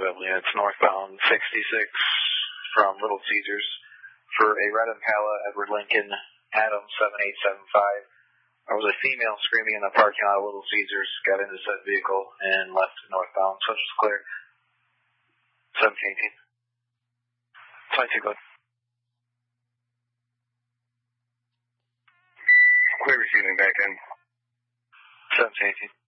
available units northbound 66 from Little Caesars for a red Impala, Edward Lincoln, Adam 7875. There was a female screaming in the parking lot of Little Caesars, got into said vehicle, and left northbound. Such is clear. 1718. 22 good. Clear receiving back in. 1718.